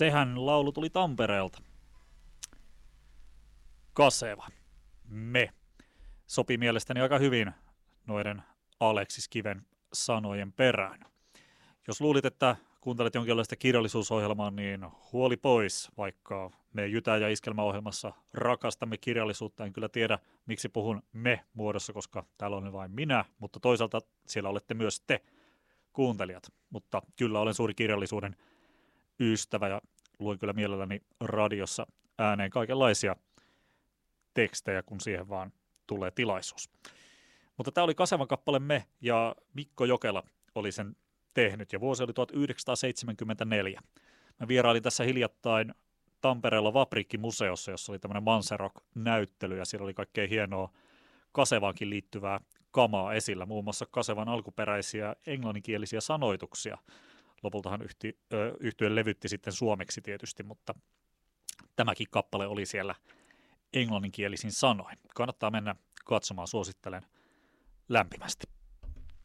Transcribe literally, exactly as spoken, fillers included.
sehän laulu tuli Tampereelta. Kaseva. Me. Sopi mielestäni aika hyvin noiden Aleksis Kiven sanojen perään. Jos luulit, että kuuntelet jonkinlaista kirjallisuusohjelmaa, niin huoli pois, vaikka me Jytä- ja Iskelmäohjelmassa rakastamme kirjallisuutta. En kyllä tiedä, miksi puhun me-muodossa, koska täällä olen vain minä, mutta toisaalta siellä olette myös te, kuuntelijat. Mutta kyllä olen suuri kirjallisuuden ystävä ja luen kyllä mielelläni radiossa ääneen kaikenlaisia tekstejä, kun siihen vaan tulee tilaisuus. Mutta tämä oli Kasevan kappale Me, ja Mikko Jokela oli sen tehnyt, ja vuosi oli tuhatyhdeksänsataaseitsemänkymmentäneljä. Mä vierailin tässä hiljattain Tampereella Vaprikki-museossa, jossa oli tämmöinen Manserock-näyttely, ja siellä oli kaikkein hienoa Kasevaankin liittyvää kamaa esillä, muun muassa Kasevan alkuperäisiä englanninkielisiä sanoituksia. Lopultahan yhti, ö, yhtye levytti sitten suomeksi tietysti, mutta tämäkin kappale oli siellä englanninkielisin sanoin. Kannattaa mennä katsomaan, suosittelen lämpimästi.